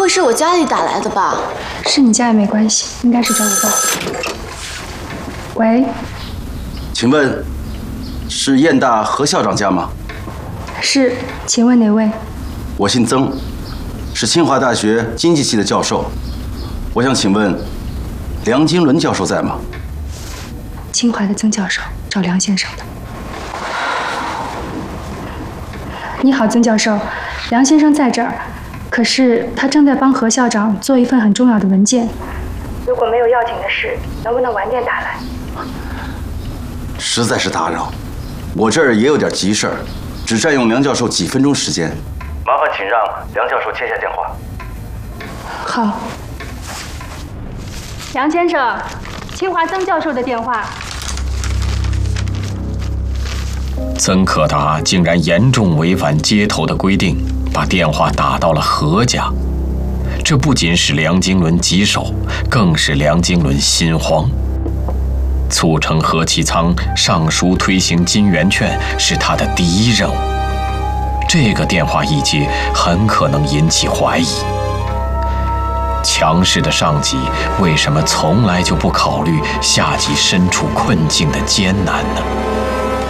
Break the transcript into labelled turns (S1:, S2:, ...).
S1: 会是我家里打来的吧？
S2: 是你家也没关系，应该是找我爸。喂，
S3: 请问是燕大何校长家吗？
S2: 是，请问哪位？
S3: 我姓曾，是清华大学经济系的教授。我想请问，梁经纶教授在吗？
S2: 清华的曾教授找梁先生的。你好，曾教授，梁先生在这儿，可是他正在帮何校长做一份很重要的文件。如果没有要紧的事，能不能晚点打来？
S3: 实在是打扰，我这儿也有点急事儿，只占用梁教授几分钟时间。麻烦请让梁教授接下电话。
S2: 好。梁先生，清华曾教授的电话。
S4: 曾可达竟然严重违反接头的规定，把电话打到了何家。这不仅使梁经纶棘手，更使梁经纶心慌。促成何其仓上书推行金圆券是他的第一任务。这个电话一接，很可能引起怀疑。强势的上级为什么从来就不考虑下级身处困境的艰难呢？